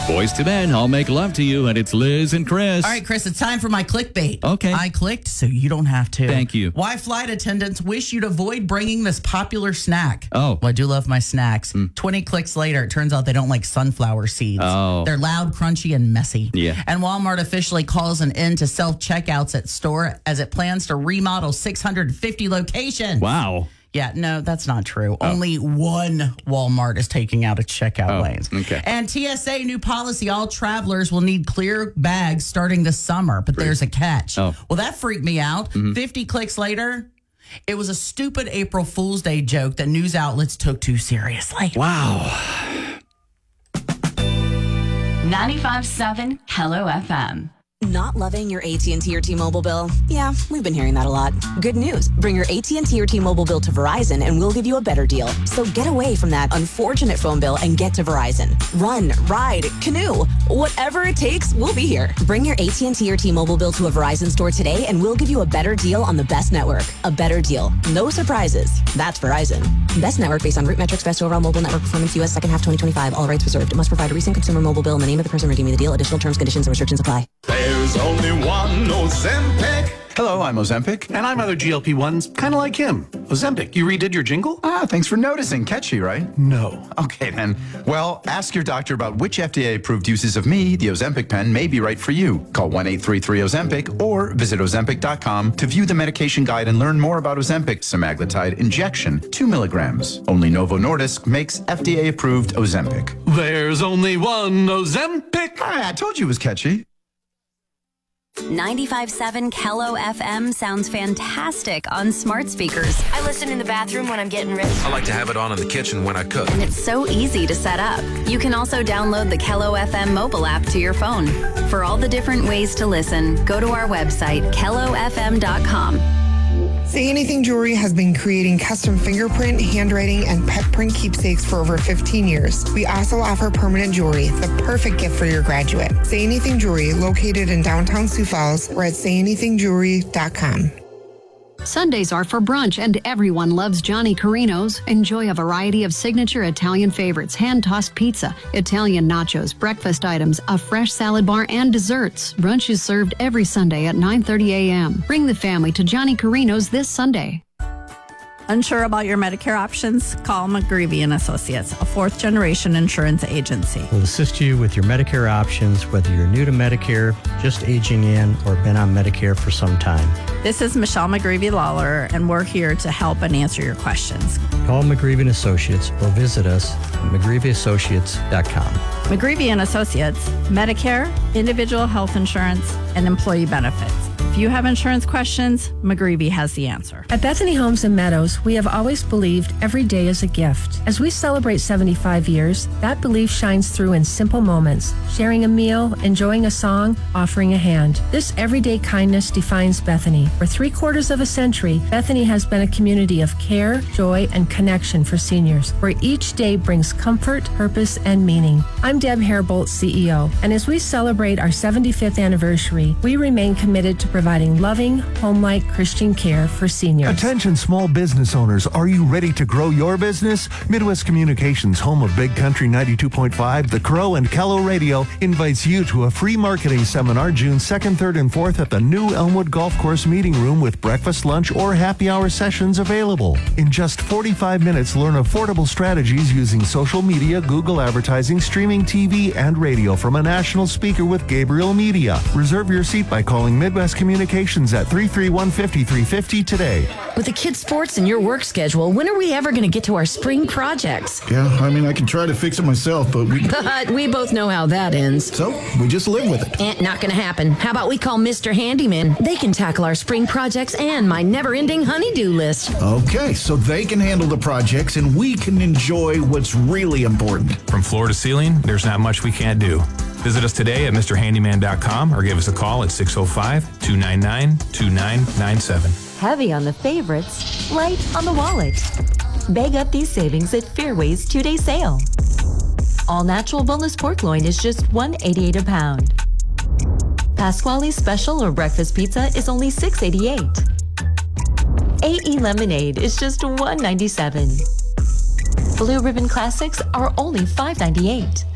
Boys to men, I'll make love to you, and it's Liz and Chris. All right, Chris, it's time for my clickbait. Okay. I clicked so you don't have to. Thank you. Why flight attendants wish you'd avoid bringing this popular snack. Oh. Well, I do love my snacks. 20 clicks later, it turns out they don't like sunflower seeds. Oh. They're loud, crunchy, and messy. Yeah. And Walmart officially calls an end to self-checkouts at store as it plans to remodel 650 locations. Wow. Yeah, no, that's not true. Only one Walmart is taking out its checkout lanes. Okay. And TSA new policy, all travelers will need clear bags starting this summer, but there's a catch. Oh. Well, that freaked me out. 50 clicks later, it was a stupid April Fool's Day joke that news outlets took too seriously. Wow. 95.7 Hello FM. Not loving your AT&T or T-Mobile bill? Yeah, we've been hearing that a lot. Good news. Bring your AT&T or T-Mobile bill to Verizon and we'll give you a better deal. So get away from that unfortunate phone bill and get to Verizon. Run, ride, canoe. Whatever it takes, we'll be here. Bring your AT&T or T-Mobile bill to a Verizon store today and we'll give you a better deal on the best network. A better deal. No surprises. That's Verizon. Best network based on root metrics, best overall mobile network performance, U.S. second half 2025. All rights reserved. It must provide a recent consumer mobile bill in the name of the person redeeming the deal. Additional terms, conditions, and restrictions apply. There's only one Ozempic. Hello, I'm Ozempic. And I'm other GLP-1s, kind of like him. Ozempic, you redid your jingle? Thanks for noticing. Catchy, right? No. Okay, then. Well, ask your doctor about which FDA-approved uses of me, the Ozempic pen, may be right for you. Call 1-833-OZEMPIC or visit Ozempic.com to view the medication guide and learn more about Ozempic semaglutide injection, 2 milligrams. Only Novo Nordisk makes FDA-approved Ozempic. There's only one Ozempic. I told you it was catchy. 95.7 Hello FM sounds fantastic on smart speakers. I listen in the bathroom when I'm getting ready. I like to have it on in the kitchen when I cook. And it's so easy to set up. You can also download the Kello FM mobile app to your phone. For all the different ways to listen, go to our website, kellofm.com. Say Anything Jewelry has been creating custom fingerprint, handwriting, and pet print keepsakes for over 15 years. We also offer permanent jewelry, the perfect gift for your graduate. Say Anything Jewelry, located in downtown Sioux Falls, or at sayanythingjewelry.com. Sundays are for brunch, and everyone loves Johnny Carino's. Enjoy a variety of signature Italian favorites, hand-tossed pizza, Italian nachos, breakfast items, a fresh salad bar, and desserts. Brunch is served every Sunday at 9:30 a.m. Bring the family to Johnny Carino's this Sunday. Unsure about your Medicare options? Call McGreevy & Associates, a fourth-generation insurance agency. We'll assist you with your Medicare options, whether you're new to Medicare, just aging in, or been on Medicare for some time. This is Michelle McGreevy Lawler, and we're here to help and answer your questions. Call McGreevy & Associates or visit us at McGreevyAssociates.com. McGreevy & Associates, Medicare, individual health insurance, and employee benefits. If you have insurance questions, McGreevy has the answer. At Bethany Homes and Meadows, we have always believed every day is a gift. As we celebrate 75 years, that belief shines through in simple moments. Sharing a meal, enjoying a song, offering a hand. This everyday kindness defines Bethany. For 3/4 of a century, Bethany has been a community of care, joy, and connection for seniors, where each day brings comfort, purpose, and meaning. I'm Deb Herbolt, CEO, and as we celebrate our 75th anniversary, we remain committed to providing loving, home-like Christian care for seniors. Attention small business owners, are you ready to grow your business? Midwest Communications, home of Big Country 92.5, The Crow, and Kello Radio, invites you to a free marketing seminar June 2nd, 3rd, and 4th at the new Elmwood Golf Course Meeting Room with breakfast, lunch, or happy hour sessions available. In just 45 minutes, learn affordable strategies using social media, Google advertising, streaming TV, and radio from a national speaker with Gabriel Media. Reserve your seat by calling Midwest Communications at 331-5350 today. With the kids' sports and your work schedule, when are we ever going to get to our spring projects? Yeah, I mean, I can try to fix it myself, but we both know how that ends. So, we just live with it. Not going to happen. How about we call Mr. Handyman? They can tackle our spring projects and my never-ending honey-do list. Okay, so they can handle the projects and we can enjoy what's really important. From floor to ceiling, there's not much we can't do. Visit us today at MrHandyman.com or give us a call at 605-299-2997. Heavy on the favorites, light on the wallet. Bag up these savings at Fairway's 2-day sale. All natural boneless pork loin is just $1.88 a pound. Pasquale's special or breakfast pizza is only $6.88. AE lemonade is just $1.97. Blue Ribbon Classics are only $5.98.